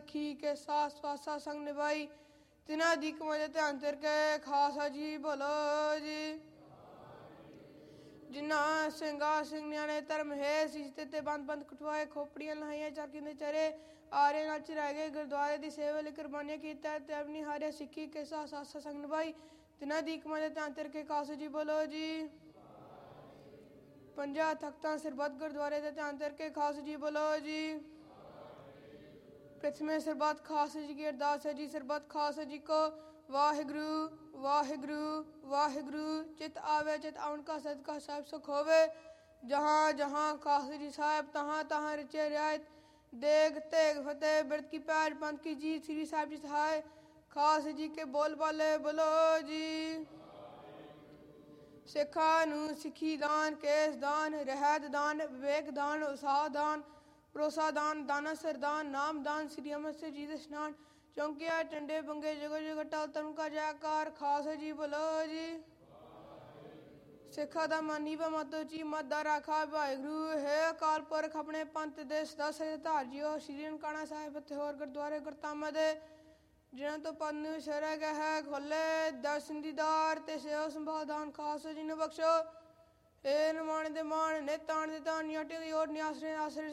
ਸਿੱਖੀ ਕੇ ਸਾਸ ਸਵਾਸਾ ਸੰਗ ਨਿਭਾਈ ਤਿਨਾਂ ਦੀ ਕਮਾਈ ਦਾ ਧਿਆਨ ਧਰ ਕੇ ਖਾਲਸਾ ਜੀ ਬੋਲੋ ਜੀ। ਜਿਨ੍ਹਾਂ ਸਿੰਘਾਂ ਸਿੰਘਣੀਆਂ ਨੇ ਧਰਮ ਹੈ ਸੀਸ ਤੇ ਬੰਦ ਕਟਵਾਏ ਖੋਪੜੀਆਂ ਲਹਾਈਆਂ ਚਾਕੀ ਦੇ ਚਰੇ ਆਰੇ ਨਾਲ ਚਰਾਏ ਗਏ ਗੁਰਦੁਆਰੇ ਦੀ ਸੇਵਾ ਲਈ ਕੁਰਬਾਨੀਆਂ ਕੀਤਾ ਤੇ ਆਪਣੀ ਹਾਰਿਆ ਸਿੱਖੀ ਕੇ ਸਾਸ ਸਵਾਸਾ ਸੰਗ ਨਿਭਾਈ ਤਿਨਾਂ ਦੀ ਕਮਾਈ ਦਾ ਧਿਆਨ ਧਰ ਕੇ ਖਾਲਸਾ ਜੀ ਬੋਲੋ ਜੀ। ਪੰਜਾਂ ਤਖਤਾਂ ਸਰਬੱਤ ਗੁਰਦੁਆਰੇ ਦਾ ਧਿਆਨ ਧਰ ਕੇ ਖਾਲਸਾ ਜੀ ਬੋਲੋ ਜੀ। ਪ੍ਰਥਮੇ ਸਰਬੱਤ ਖਾਲਸਾ ਜੀ ਕੀ ਅਰਦਾਸ ਹੈ ਜੀ। ਸਰਬੱਤ ਖਾਲਸਾ ਜੀ ਕੋ ਵਾਹਿਗੁਰੂ ਵਾਹਿਗੁਰੂ ਵਾਹਿਗੁਰੂ। ਚਿਤ ਆਵੇ ਚਿਤ ਆਉਣ ਕਾ ਸਦਕਾ ਸਾਹਿਬ ਸੁਖ ਹੋਵੇ। ਜਹਾਂ ਜਹਾਂ ਖਾਲਸਾ ਜੀ ਸਾਹਿਬ ਤਹਾਂ ਤਹਾਂ ਰਚੇ ਰਿਆਇਤ ਦੇਗ ਤੇਗ ਫਤਿਹ ਬਿਰਤ ਕੀ ਪੈਰ ਪੰਥ ਕੀ ਜੀਤ ਸ੍ਰੀ ਸਾਹਿਬ ਜੀ ਸਹਾय ਖਾਲਸਾ ਜੀ ਕੇ ਬੋਲ ਬਾਲੇ ਬੋਲੋ ਜੀ। ਸਿੱਖਾਂ ਨੂੰ ਸਿੱਖੀ ਦਾਨ ਕੇਸ ਦਾਨ ਰਹਿਤ ਦਾਨ ਵਿਵੇਕ ਦਾਨ ਉਤਸਾਹ ਦਾਨ ਭਰੋਸਾ ਦਾਨ ਦਾਨਾ ਸਰਦਾਨ ਨਾਮ ਦਾਨ ਸ੍ਰੀ ਅੰਮ੍ਰਿਤਸਰ ਜੀ ਦੇ ਸਨਾਨ ਚੌਂਕੀਆਂ ਟੰਡੇ ਬੰਗੇ ਜਗੋ ਜਗੋ ਟਲ ਧਰਮ ਕਾ ਜੈਕਾਰ ਖਾਲਸਾ ਜੀ ਬੋਲੋ ਜੀ। ਸਿੱਖਾਂ ਦਾ ਮਾਨੀ ਵਾ ਮਤੋ ਚੀ ਮਤ ਦਾ ਰਾਖਾ ਵਾਹਿਗੁਰੂ ਹੈ ਅਕਾਲ ਪੁਰਖ ਆਪਣੇ ਪੰਥ ਦੇ ਸਦਾ ਸਿਰ ਧਾਰ ਜੀਓ ਸ਼੍ਰੀ ਨਨਕਾਣਾ ਸਾਹਿਬ ਅਤੇ ਹੋਰ ਗੁਰਦੁਆਰੇ ਗੁਰਧਾਮਾਂ ਦੇ ਜਿਨ੍ਹਾਂ ਤੋਂ ਪਦ ਨੂੰ ਸ਼ਰੈ ਗਿਆ ਹੈ ਖੋਲੇ ਦਰਸ਼ਨ ਦੀਦਾਰ ਤੇ ਸੇਵਾ ਸੰਭਾਲ ਦਾਨ ਖਾਲਸਾ ਜੀ ਨੂੰ ਬਖਸ਼ੋ। ਇਹ ਨਿਮਾਣ ਦੇ ਮਾਣ ਨਿਤਾਣ ਦੇ ਤਾਣ ਨਿਆਟੇ ਦੀ ਓਟ ਨਿਆਸਰੇ ਆਸਰੇ